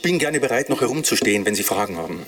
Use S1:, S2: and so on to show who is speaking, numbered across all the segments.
S1: bin gerne bereit, noch herumzustehen, wenn Sie Fragen haben.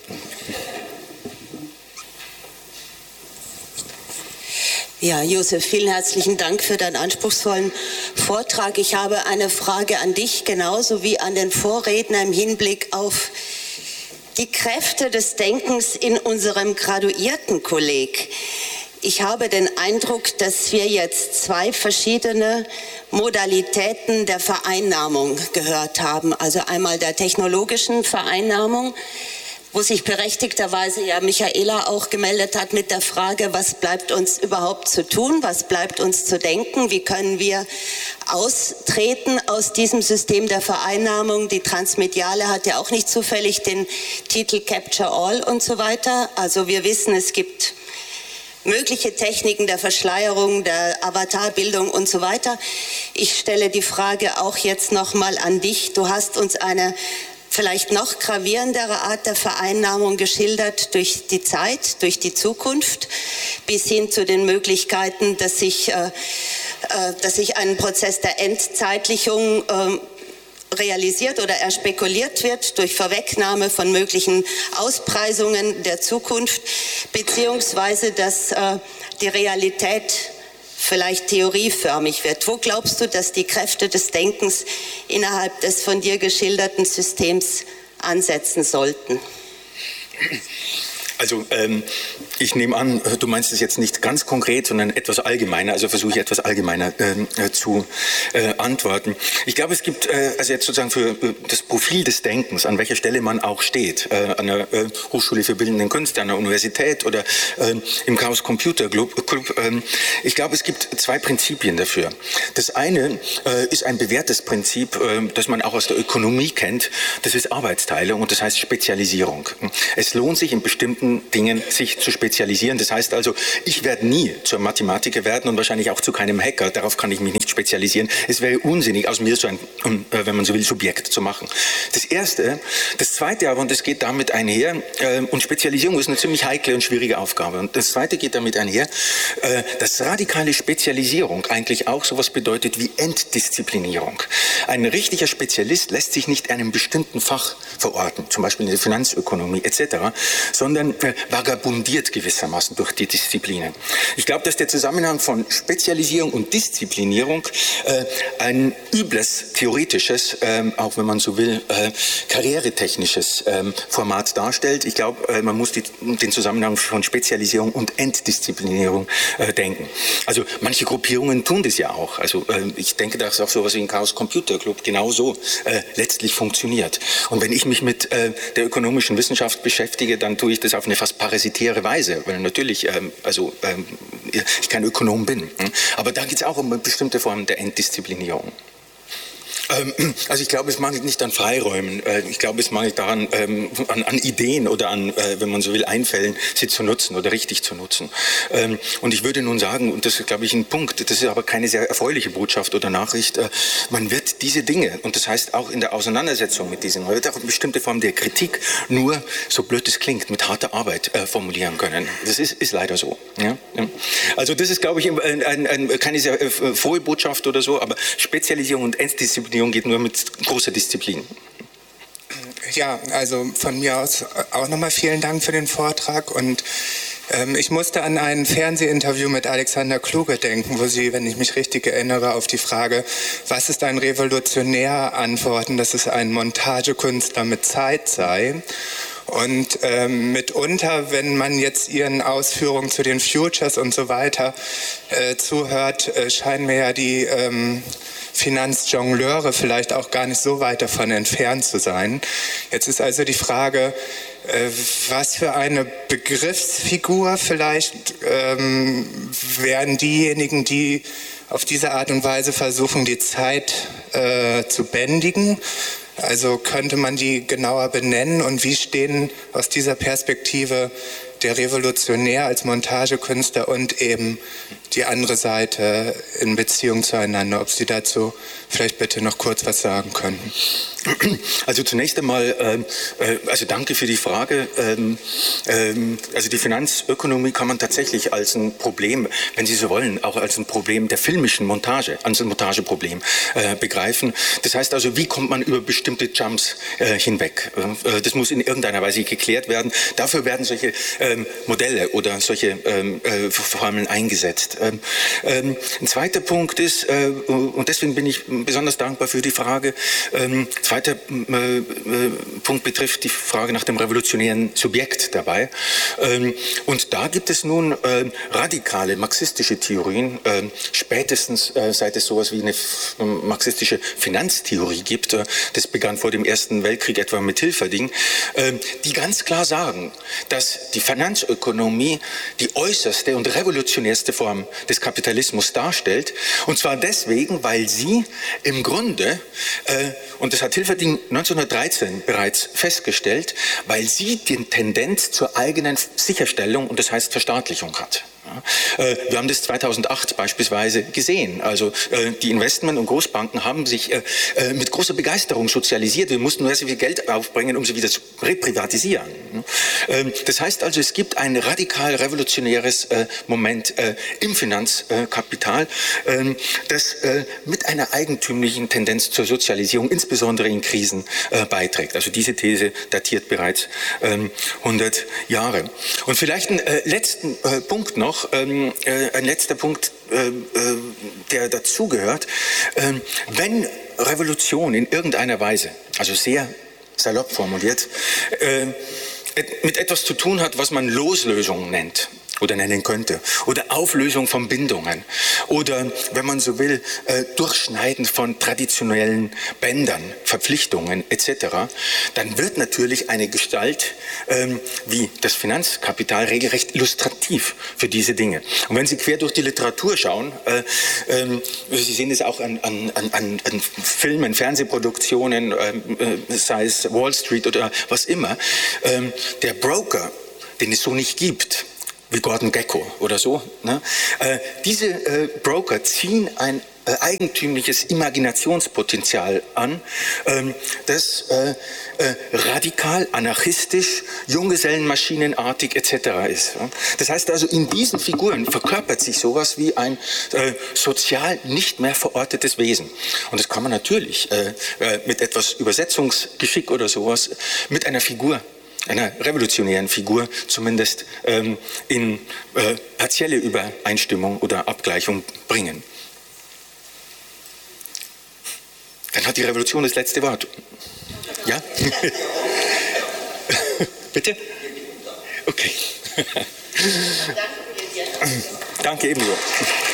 S2: Ja, Josef, vielen herzlichen Dank für deinen anspruchsvollen Vortrag. Ich habe eine Frage an dich, genauso wie an den Vorredner im Hinblick auf die Kräfte des Denkens in unserem Graduiertenkolleg. Ich habe den Eindruck, dass wir jetzt zwei verschiedene Modalitäten der Vereinnahmung gehört haben. Also einmal der technologischen Vereinnahmung, wo sich berechtigterweise ja Michaela auch gemeldet hat mit der Frage, was bleibt uns überhaupt zu tun, was bleibt uns zu denken, wie können wir austreten aus diesem System der Vereinnahmung. Die Transmediale hat ja auch nicht zufällig den Titel Capture All und so weiter. Also wir wissen, es gibt mögliche Techniken der Verschleierung, der Avatarbildung und so weiter. Ich stelle die Frage auch jetzt nochmal an dich. Du hast uns eine vielleicht noch gravierendere Art der Vereinnahmung geschildert durch die Zeit, durch die Zukunft, bis hin zu den Möglichkeiten, dass sich ein Prozess der Endzeitlichung realisiert oder erspekuliert wird durch Vorwegnahme von möglichen Auspreisungen der Zukunft, beziehungsweise dass die Realität vielleicht theorieförmig wird. Wo glaubst du, dass die Kräfte des Denkens innerhalb des von dir geschilderten Systems ansetzen sollten?
S1: Also ich nehme an, du meinst es jetzt nicht ganz konkret, sondern etwas allgemeiner, also versuche ich etwas allgemeiner zu antworten. Ich glaube, es gibt also jetzt sozusagen für das Profil des Denkens, an welcher Stelle man auch steht, an der Hochschule für Bildende Künste, an der Universität oder im Chaos Computer Club, ich glaube, es gibt zwei Prinzipien dafür. Das eine ist ein bewährtes Prinzip, das man auch aus der Ökonomie kennt, das ist Arbeitsteilung und das heißt Spezialisierung. Es lohnt sich in bestimmten Dingen sich zu spezialisieren. Das heißt also, ich werde nie zur Mathematiker werden und wahrscheinlich auch zu keinem Hacker. Darauf kann ich mich nicht spezialisieren. Es wäre unsinnig, aus mir so ein, wenn man so will, Subjekt zu machen. Das Erste. Das Zweite aber, und das geht damit einher, und Spezialisierung ist eine ziemlich heikle und schwierige Aufgabe. Und das Zweite geht damit einher, dass radikale Spezialisierung eigentlich auch sowas bedeutet wie Entdisziplinierung. Ein richtiger Spezialist lässt sich nicht einem bestimmten Fach verorten, zum Beispiel in der Finanzökonomie etc., sondern vagabundiert gewissermaßen durch die Disziplinen. Ich glaube, dass der Zusammenhang von Spezialisierung und Disziplinierung ein übles, theoretisches, auch wenn man so will, karrieretechnisches Format darstellt. Ich glaube, man muss den Zusammenhang von Spezialisierung und Entdisziplinierung denken. Also manche Gruppierungen tun das ja auch. Also ich denke, dass auch sowas wie ein Chaos Computer Club genauso letztlich funktioniert. Und wenn ich mich mit der ökonomischen Wissenschaft beschäftige, dann tue ich das auf eine fast parasitäre Weise, weil natürlich ich kein Ökonom bin. Aber da geht es auch um eine bestimmte Form der Entdisziplinierung. Also ich glaube, es mangelt nicht an Freiräumen. Ich glaube, es mangelt daran, an Ideen oder an, wenn man so will, Einfällen, sie zu nutzen oder richtig zu nutzen. Und ich würde nun sagen, und das ist, glaube ich, ein Punkt, das ist aber keine sehr erfreuliche Botschaft oder Nachricht, man wird diese Dinge, und das heißt auch in der Auseinandersetzung mit diesen, man wird auch eine bestimmte Form der Kritik nur, so blöd es klingt, mit harter Arbeit formulieren können. Das ist leider so. Ja? Also das ist, glaube ich, keine sehr frohe Botschaft oder so, aber Spezialisierung und Entdisziplinierung geht nur mit großer Disziplin.
S3: Ja, also von mir aus auch nochmal vielen Dank für den Vortrag und ich musste an ein Fernsehinterview mit Alexander Kluge denken, wo Sie, wenn ich mich richtig erinnere, auf die Frage, was ist ein Revolutionär, antworten, dass es ein Montagekünstler mit Zeit sei. Und mitunter, wenn man jetzt Ihren Ausführungen zu den Futures und so weiter zuhört, scheinen mir ja die Finanzjongleure vielleicht auch gar nicht so weit davon entfernt zu sein. Jetzt ist also die Frage, was für eine Begriffsfigur vielleicht wären diejenigen, die auf diese Art und Weise versuchen, die Zeit zu bändigen. Also könnte man die genauer benennen und wie stehen aus dieser Perspektive der Revolutionär als Montagekünstler und eben die andere Seite in Beziehung zueinander. Ob Sie dazu vielleicht bitte noch kurz was sagen könnten.
S1: Also zunächst einmal, also danke für die Frage. Also die Finanzökonomie kann man tatsächlich als ein Problem, wenn Sie so wollen, auch als ein Problem der filmischen Montage, als ein Montageproblem begreifen. Das heißt also, wie kommt man über bestimmte Jumps hinweg? Das muss in irgendeiner Weise geklärt werden. Dafür werden solche Modelle oder solche Formeln eingesetzt. Ein zweiter Punkt ist, und deswegen bin ich besonders dankbar für die Frage, zweiter Punkt betrifft die Frage nach dem revolutionären Subjekt dabei. Und da gibt es nun radikale marxistische Theorien, spätestens seit es sowas wie eine marxistische Finanztheorie gibt, das begann vor dem Ersten Weltkrieg etwa mit Hilferding, die ganz klar sagen, dass die Finanzökonomie die äußerste und revolutionärste Form des Kapitalismus darstellt. Und zwar deswegen, weil sie im Grunde, und das hat Hilferding 1913 bereits festgestellt, weil sie die Tendenz zur eigenen Sicherstellung und das heißt Verstaatlichung hat. Wir haben das 2008 beispielsweise gesehen. Also die Investment- und Großbanken haben sich mit großer Begeisterung sozialisiert. Wir mussten nur sehr viel Geld aufbringen, um sie wieder zu reprivatisieren. Das heißt also, es gibt ein radikal revolutionäres Moment im Finanzkapital, das mit einer eigentümlichen Tendenz zur Sozialisierung, insbesondere in Krisen, beiträgt. Also diese These datiert bereits 100 Jahre. Und vielleicht einen letzten Punkt noch, ein letzter Punkt, der dazugehört. Wenn Revolution in irgendeiner Weise, also sehr salopp formuliert, mit etwas zu tun hat, was man Loslösung nennt oder nennen könnte, oder Auflösung von Bindungen oder, wenn man so will, Durchschneiden von traditionellen Bändern, Verpflichtungen etc., dann wird natürlich eine Gestalt wie das Finanzkapital regelrecht illustrativ für diese Dinge. Und wenn Sie quer durch die Literatur schauen, Sie sehen es auch an Filmen, Fernsehproduktionen, sei es Wall Street oder was immer, der Broker, den es so nicht gibt, wie Gordon Gekko oder so. Ne? Diese Broker ziehen ein eigentümliches Imaginationspotenzial an, das radikal, anarchistisch, junggesellenmaschinenartig etc. ist. Das heißt also, in diesen Figuren verkörpert sich sowas wie ein sozial nicht mehr verortetes Wesen. Und das kann man natürlich mit etwas Übersetzungsgeschick oder sowas, mit einer Figur, einer revolutionären Figur zumindest in partielle Übereinstimmung oder Abgleichung bringen. Dann hat die Revolution das letzte Wort. Ja? Bitte? Okay. Danke ebenso.